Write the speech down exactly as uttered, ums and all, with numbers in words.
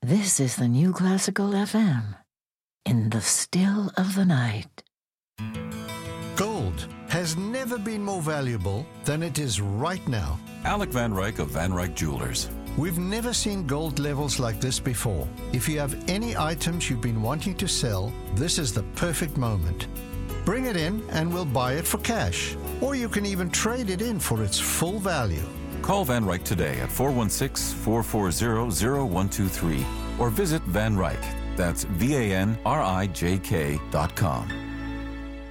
This is the New Classical F M. In the still of the night. Gold has never been more valuable than it is right now. Alec Van Ryk of Van Ryk Jewelers. We've never seen gold levels like this before. If you have any items you've been wanting to sell, this is the perfect moment. Bring it in and we'll buy it for cash. Or you can even trade it in for its full value. Call Van Ryk today at four one six, four four zero, zero one two three or visit Van Ryk. That's V A N R I J K dot com.